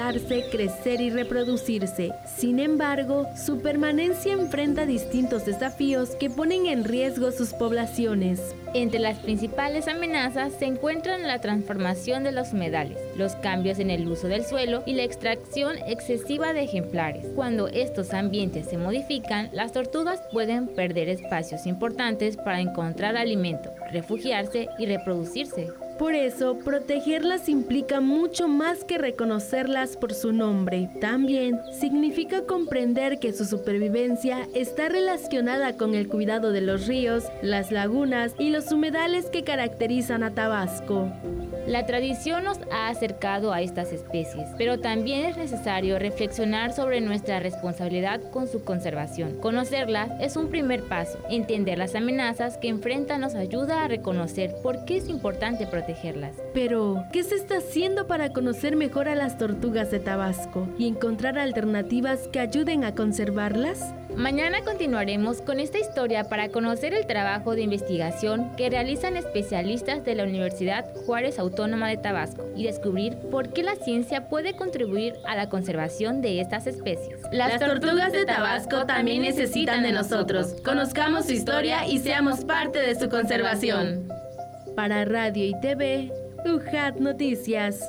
alimentarse, crecer y reproducirse. Sin embargo, su permanencia enfrenta distintos desafíos que ponen en riesgo sus poblaciones. Entre las principales amenazas se encuentran la transformación de los humedales, los cambios en el uso del suelo y la extracción excesiva de ejemplares. Cuando estos ambientes se modifican, las tortugas pueden perder espacios importantes para encontrar alimento, refugiarse y reproducirse. Por eso, protegerlas implica mucho más que reconocerlas por su nombre. También significa comprender que su supervivencia está relacionada con el cuidado de los ríos, las lagunas y los humedales que caracterizan a Tabasco. La tradición nos ha acercado a estas especies, pero también es necesario reflexionar sobre nuestra responsabilidad con su conservación. Conocerlas es un primer paso. Entender las amenazas que enfrentan nos ayuda a reconocer por qué es importante protegerlas. Pero, ¿qué se está haciendo para conocer mejor a las tortugas de Tabasco y encontrar alternativas que ayuden a conservarlas? Mañana continuaremos con esta historia para conocer el trabajo de investigación que realizan especialistas de la Universidad Juárez Autónoma de Tabasco y descubrir por qué la ciencia puede contribuir a la conservación de estas especies. Las tortugas de Tabasco también necesitan de nosotros. Conozcamos su historia y seamos parte de su conservación. Para Radio y TV, UJAT Noticias.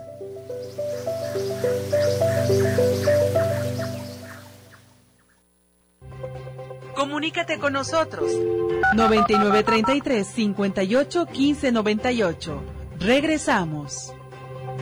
Comunícate con nosotros. 9933 58 15 98. Regresamos.